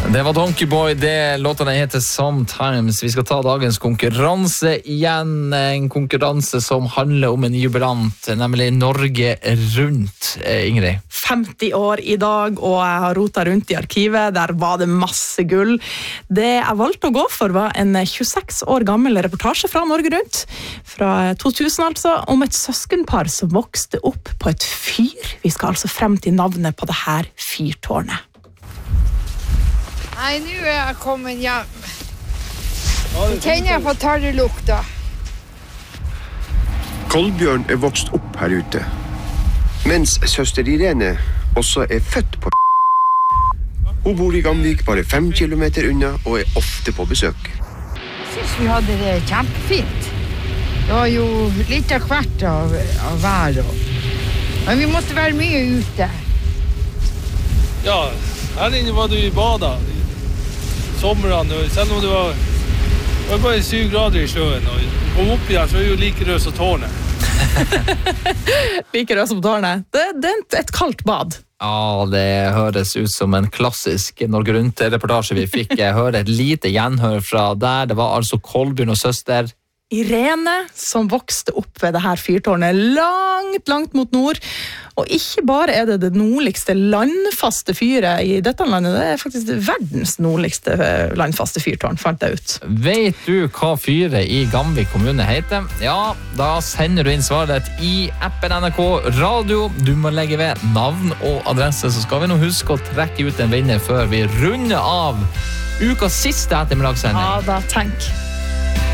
Det var Donkey Boy, det låtene heter Sometimes. Vi skal ta dagens konkurranse igjen. En konkurranse som handler om en jubilant, nemlig Norge Rundt. Ingrid? 50 år i dag, og jeg har rotet rundt i arkivet. Der var det masse gull. Det jeg valgte å gå for var en 26 år gammel reportasje fra Norge Rundt. Fra 2000 altså, om et søskenpar som vokste opp på et fyr. Vi skal altså frem til navnet på det her fyrtårnet. Nei, nå er jeg kommet hjem. Jeg kjenner jeg på tarrelukta. Kolbjørn er vokst opp her ute, mens søster Irene også er født på. Hun bor i Gamvik bare 5 kilometer unna og er ofte på besøk. Jeg synes vi hadde det kjempefint. Det var jo litt av hvert av hver. Men vi måtte være mye ute. Ja, her inne var du i badet. Sommeren, selv om det var bare 7 grader i sjøen, og kom opp igjen, så er det jo like rød som tårnet. Like rød som tårnet. Det er et kaldt bad. Ja, det høres ut som en klassisk Norge Rundt-reportasje vi fikk. Jeg hører et lite gjenhør fra der. Det var altså Kolbjørn og søster Irene, som vokste opp ved det her fyrtårnet langt mot nord. Og ikke bare er det nordligste landfaste fyret i dette landet, det er faktisk verdens nordligste landfaste fyrtårn, fant jeg ut. Vet du hva fyret i Gamvik kommune heter? Ja, da sender du inn svaret i appen NRK Radio. Du må legge ved navn og adresse, så skal vi nå huske å trekke ut en vinner før vi runder av ukas siste ettermiddagssending. Ja, da tenk.